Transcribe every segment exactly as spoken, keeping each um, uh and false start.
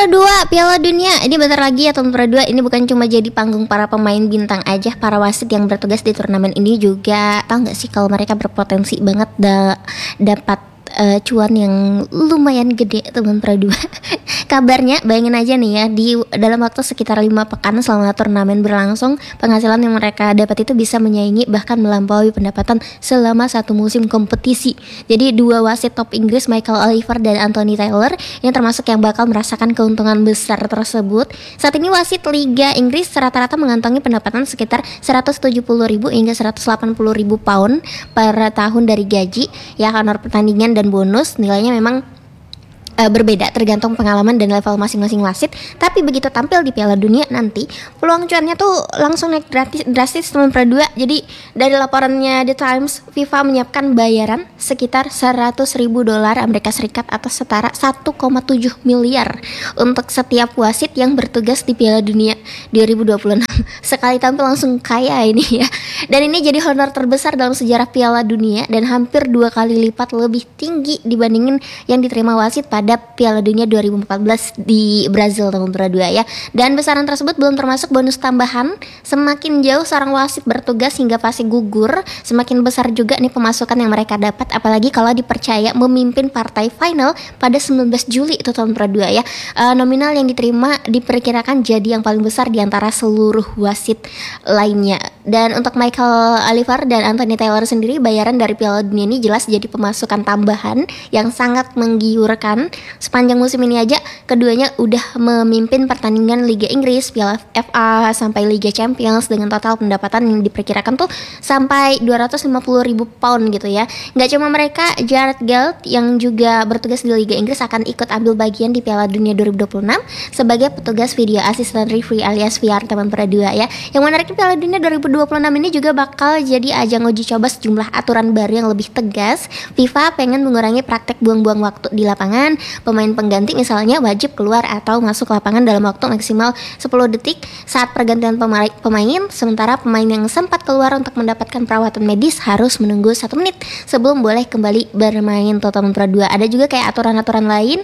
Pro dua Piala Dunia ini bentar lagi ya teman Pro dua. Ini bukan cuma jadi panggung para pemain bintang aja, para wasit yang bertugas di turnamen ini juga tahu nggak sih kalau mereka berpotensi banget da dapat uh, cuan yang lumayan gede teman Pro dua. Kabarnya bayangin aja nih ya, di dalam waktu sekitar lima pekan selama turnamen berlangsung, penghasilan yang mereka dapat itu bisa menyaingi bahkan melampaui pendapatan selama satu musim kompetisi. Jadi dua wasit top Inggris, Michael Oliver dan Anthony Taylor, yang termasuk yang bakal merasakan keuntungan besar tersebut. Saat ini wasit Liga Inggris rata-rata mengantongi pendapatan sekitar seratus tujuh puluh ribu hingga seratus delapan puluh ribu pound per tahun dari gaji ya, honor pertandingan dan bonus. Nilainya memang Uh, berbeda tergantung pengalaman dan level masing-masing wasit. Tapi begitu tampil di Piala Dunia nanti, peluang cuannya tuh langsung naik drastis, drastis teman Pro dua. Jadi dari laporannya The Times, FIFA menyiapkan bayaran sekitar seratus ribu dolar Amerika Serikat atau setara satu koma tujuh miliar untuk setiap wasit yang bertugas di Piala Dunia dua ribu dua puluh enam. Sekali tampil langsung kaya ini ya. Dan ini jadi honor terbesar dalam sejarah Piala Dunia dan hampir dua kali lipat lebih tinggi dibandingin yang diterima wasit pada pada Piala Dunia dua ribu empat belas di Brazil tahun dua ribu dua ya. Dan besaran tersebut belum termasuk bonus tambahan. Semakin jauh seorang wasit bertugas hingga fase gugur, semakin besar juga nih pemasukan yang mereka dapat, apalagi kalau dipercaya memimpin partai final pada sembilan belas Juli itu tahun dua ribu dua ya. Uh, nominal yang diterima diperkirakan jadi yang paling besar di antara seluruh wasit lainnya. Dan untuk Michael Oliver dan Anthony Taylor sendiri, bayaran dari Piala Dunia ini jelas jadi pemasukan tambahan yang sangat menggiurkan. Sepanjang musim ini aja keduanya udah memimpin pertandingan Liga Inggris, Piala F A sampai Liga Champions dengan total pendapatan yang diperkirakan tuh sampai dua ratus lima puluh ribu pound gitu ya. Gak cuma mereka, Jared Galt yang juga bertugas di Liga Inggris akan ikut ambil bagian di Piala Dunia dua ribu dua puluh enam sebagai petugas video assistant referee alias V R teman Pro dua ya. Yang menariknya Piala Dunia dua ribu dua puluh enam ini juga bakal jadi ajang uji coba sejumlah aturan baru yang lebih tegas. FIFA pengen mengurangi praktek buang-buang waktu di lapangan. Pemain pengganti misalnya wajib keluar atau masuk lapangan dalam waktu maksimal sepuluh detik saat pergantian pemain, sementara pemain yang sempat keluar untuk mendapatkan perawatan medis harus menunggu satu menit sebelum boleh kembali bermain total Pro dua. Ada juga kayak aturan-aturan lain.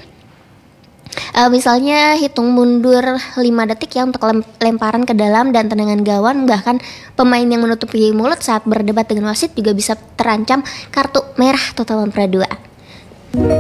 Uh, misalnya hitung mundur lima detik ya untuk lem- lemparan ke dalam dan tendangan gawang. Bahkan pemain yang menutupi mulut saat berdebat dengan wasit juga bisa terancam kartu merah total Pro dua.